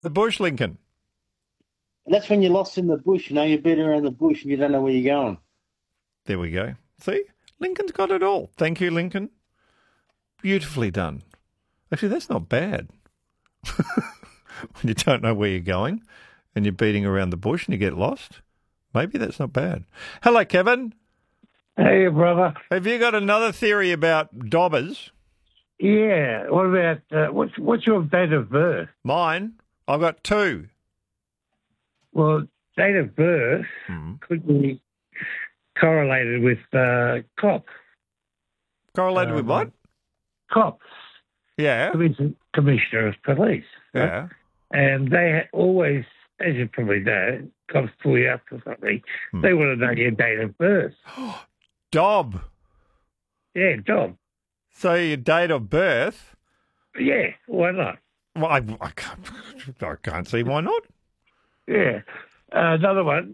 The bush, Lincoln. And that's when you're lost in the bush. You're beating around the bush and you don't know where you're going. There we go. See? Lincoln's got it all. Thank you, Lincoln. Beautifully done. Actually, that's not bad. When you don't know where you're going and you're beating around the bush and you get lost, maybe that's not bad. Hello, Kevin. Hey, brother. Have you got another theory about dobbers? Yeah. What about what's your date of birth? Mine? I've got two. Well, date of birth could be correlated with cops. Correlated with what? Cops. Yeah. Commissioner of police. Yeah. Right? And they always, as you probably know, cops pull you up for something. They want to know your date of birth. Dob. Yeah, Dom. So your date of birth? Yeah, why not? Well, I can't see why not. Yeah. Another one,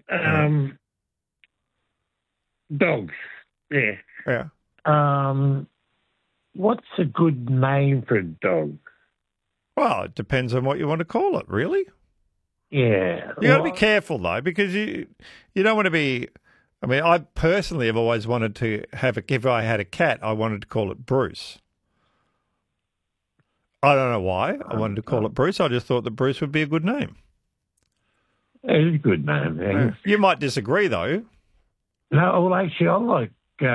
dogs. Yeah. Yeah. What's a good name for a dog? Well, it depends on what you want to call it, really. Yeah. You got to be careful, though, because you don't want to be... I mean, I personally have always wanted to have if I had a cat, I wanted to call it Bruce. I don't know why I wanted to call it Bruce. I just thought that Bruce would be a good name. It's a good name. Yeah. You might disagree, though. No, well, actually, I like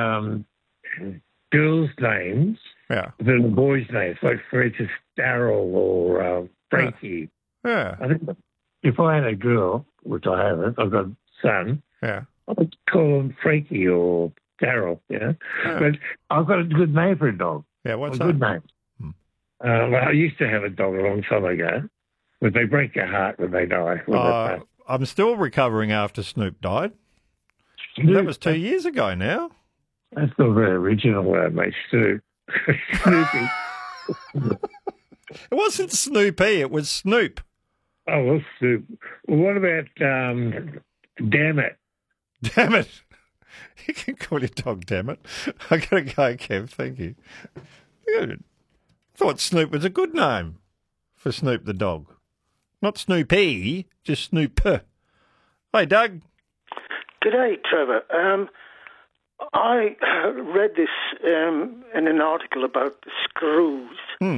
girls' names than the boys' names, like, for instance, Daryl or Frankie. Yeah. I think if I had a girl, which I haven't, I've got a son, yeah, I'd call him Frankie or Daryl, Yeah. But I've got a good name for a dog. Yeah, what's a that? good name. Well, I used to have a dog a long time ago, but they break your heart when they die. I'm still recovering after Snoop died. Snoop, that was 2 years ago now. That's not very original, mate. Snoopy. It wasn't Snoopy, it was Snoop. Oh, well, Snoop. Well, what about Damn It? Damn It. You can call your dog Damn It. I got to go, Kev. Thank you. I thought Snoop was a good name for Snoop the dog. Not Snoopy, just Snoop. Hey, Doug. G'day, Trevor. I read this in an article about the screws.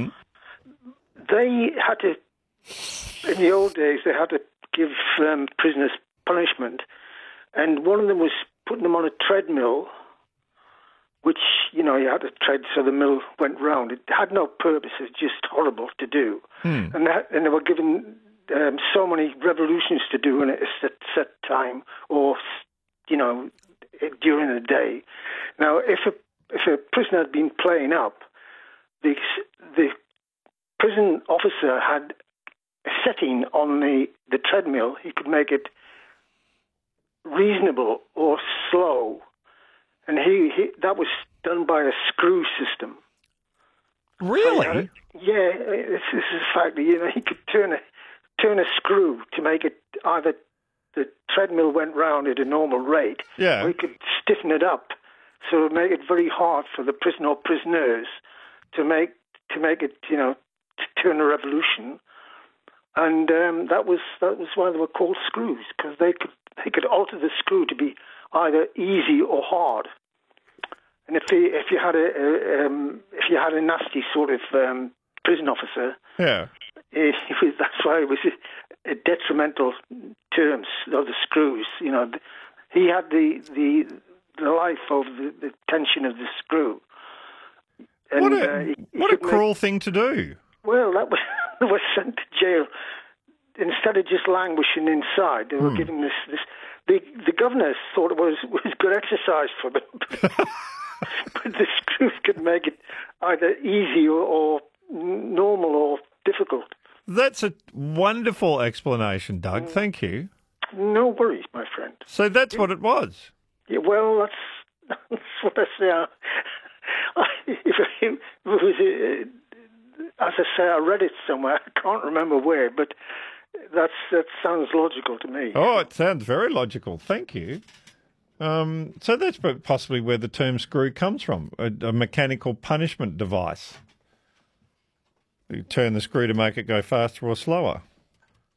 They had to, in the old days, they had to give prisoners punishment, and one of them was putting them on a treadmill, which, you had to tread so the mill went round. It had no purpose. It's just horrible to do. And they were given so many revolutions to do in a set time, or, during the day. Now, if a prisoner had been playing up, the prison officer had a setting on the treadmill. He could make it reasonable or slow, and he that was done by a screw system. Really? This is a fact. He could turn a screw to make it either the treadmill went round at a normal rate, or he could stiffen it up, so it would make it very hard for the prisoner or prisoners to make it, to turn a revolution. And that was why they were called screws, because they could alter the screw to be either easy or hard. And if you had a nasty sort of prison officer, that's why it was a detrimental terms of the screws. He had the life of the tension of the screw. And, what a cruel thing to do. Well, that was sent to jail. Instead of just languishing inside, they were giving this. The governors thought it was good exercise for them, but the screws could make it either easy or normal or difficult. That's a wonderful explanation, Doug. Thank you. No worries, my friend. So that's what it was. Yeah, well, that's what I say. If it was, as I say, I read it somewhere. I can't remember where, but that sounds logical to me. Oh, it sounds very logical. Thank you. So that's possibly where the term screw comes from, a mechanical punishment device. You turn the screw to make it go faster or slower.